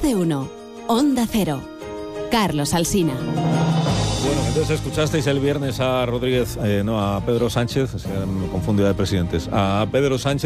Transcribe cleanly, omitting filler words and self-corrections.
de uno. Onda Cero. Carlos Alsina. Bueno, entonces escuchasteis el viernes a Rodríguez, a Pedro Sánchez, me confundido de presidentes, a Pedro Sánchez